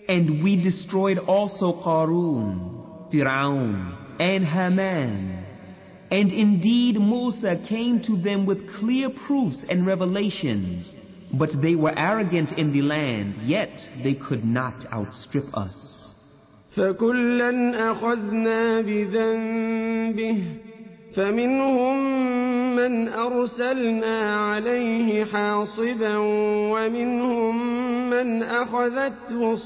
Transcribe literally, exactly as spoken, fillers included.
And we destroyed also Qarun, Fir'aun, and Haman. And indeed Musa came to them with clear proofs and revelations, but they were arrogant in the land, yet they could not outstrip us. فَكُلًّا أَخَذْنَا بِذَنبِهِ فَمِنْهُمْ مَنْ أَرْسَلْنَا عَلَيْهِ حَاصِبًا وَمِنْهُمْ مَنْ أَخَذَتْهُ